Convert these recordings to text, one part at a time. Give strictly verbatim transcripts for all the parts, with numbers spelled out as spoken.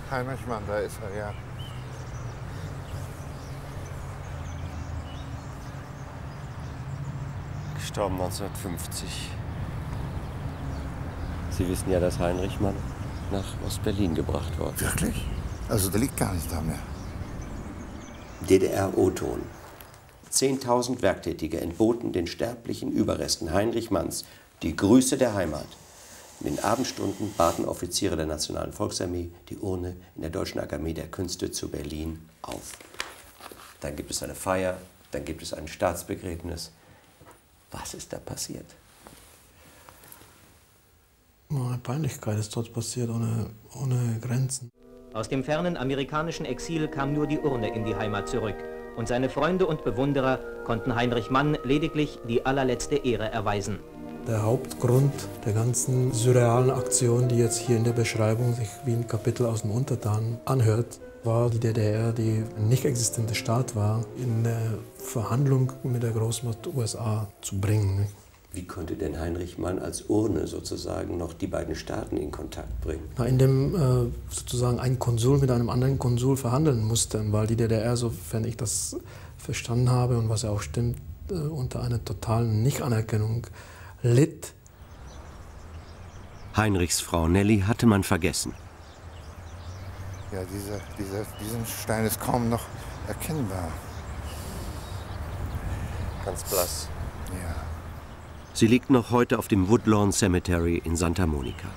Heinrich Mann, da ist er, ja. Gestorben neunzehnhundertfünfzig. Sie wissen ja, dass Heinrich Mann nach Ost-Berlin gebracht worden ist. Wirklich? Also der liegt gar nicht da mehr. D D R-O-Ton. Zehntausend Werktätige entboten den sterblichen Überresten Heinrich Manns die Grüße der Heimat. In den Abendstunden baten Offiziere der Nationalen Volksarmee die Urne in der Deutschen Akademie der Künste zu Berlin auf. Dann gibt es eine Feier, dann gibt es ein Staatsbegräbnis. Was ist da passiert? Eine Peinlichkeit ist dort passiert, ohne, ohne Grenzen. Aus dem fernen amerikanischen Exil kam nur die Urne in die Heimat zurück. Und seine Freunde und Bewunderer konnten Heinrich Mann lediglich die allerletzte Ehre erweisen. Der Hauptgrund der ganzen surrealen Aktion, die jetzt hier in der Beschreibung sich wie ein Kapitel aus dem Untertan anhört, war die D D R, die ein nicht existenter Staat war, in eine Verhandlung mit der Großmacht U S A zu bringen. Wie konnte denn Heinrich Mann als Urne sozusagen noch die beiden Staaten in Kontakt bringen? Indem äh, sozusagen ein Konsul mit einem anderen Konsul verhandeln musste, weil die D D R, sofern ich das verstanden habe und was ja auch stimmt, äh, unter einer totalen Nichtanerkennung litt. Heinrichs Frau Nelly hatte man vergessen. Ja, dieser, dieser, diesen Stein ist kaum noch erkennbar. Ganz blass. Ja. Sie liegt noch heute auf dem Woodlawn Cemetery in Santa Monica.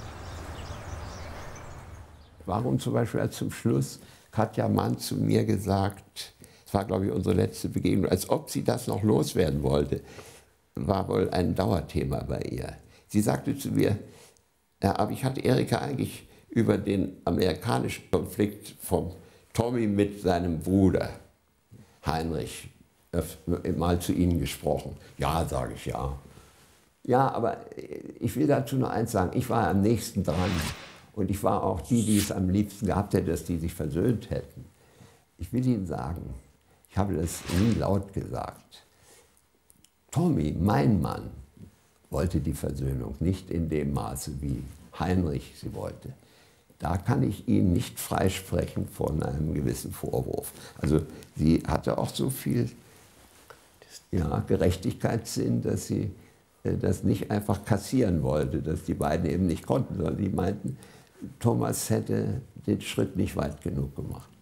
Warum zum Beispiel hat zum Schluss Katja Mann zu mir gesagt, es war glaube ich unsere letzte Begegnung, als ob sie das noch loswerden wollte, war wohl ein Dauerthema bei ihr. Sie sagte zu mir, ja, aber ich hatte Erika eigentlich über den amerikanischen Konflikt von Tommy mit seinem Bruder Heinrich mal zu Ihnen gesprochen. Ja, sage ich, ja. Ja, aber ich will dazu nur eins sagen, ich war am nächsten dran und ich war auch die, die es am liebsten gehabt hätte, dass die sich versöhnt hätten. Ich will Ihnen sagen, ich habe das nie laut gesagt. Tommy, mein Mann, wollte die Versöhnung nicht in dem Maße, wie Heinrich sie wollte. Da kann ich ihn nicht freisprechen von einem gewissen Vorwurf. Also sie hatte auch so viel ja, Gerechtigkeitssinn, dass sie das nicht einfach kassieren wollte, dass die beiden eben nicht konnten, sondern die meinten, Thomas hätte den Schritt nicht weit genug gemacht.